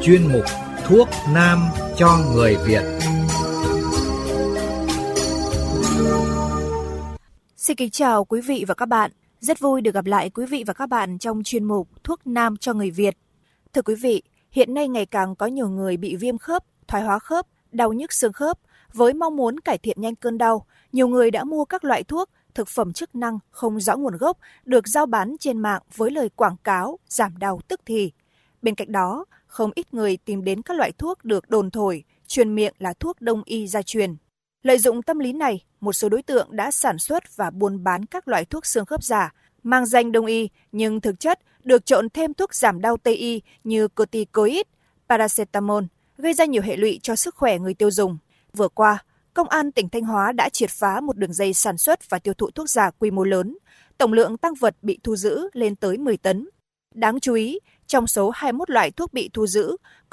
chuyên mục Thuốc Nam cho người Việt. Xin kính chào quý vị và các bạn. Rất vui được gặp lại quý vị và các bạn trong chuyên mục Thuốc Nam cho người Việt. Thưa quý vị, hiện nay ngày càng có nhiều người bị viêm khớp, thoái hóa khớp, đau nhức xương khớp. Với mong muốn cải thiện nhanh cơn đau, nhiều người đã mua các loại thuốc, thực phẩm chức năng không rõ nguồn gốc được rao bán trên mạng với lời quảng cáo giảm đau tức thì. Bên cạnh đó, không ít người tìm đến các loại thuốc được đồn thổi, truyền miệng là thuốc đông y gia truyền. Lợi dụng tâm lý này, một số đối tượng đã sản xuất và buôn bán các loại thuốc xương khớp giả, mang danh đông y nhưng thực chất được trộn thêm thuốc giảm đau Tây y như corticoid, paracetamol, gây ra nhiều hệ lụy cho sức khỏe người tiêu dùng. Vừa qua, Công an tỉnh Thanh Hóa đã triệt phá một đường dây sản xuất và tiêu thụ thuốc giả quy mô lớn. Tổng lượng tang vật bị thu giữ lên tới 10 tấn. Đáng chú ý, trong số 21 loại thuốc bị thu giữ,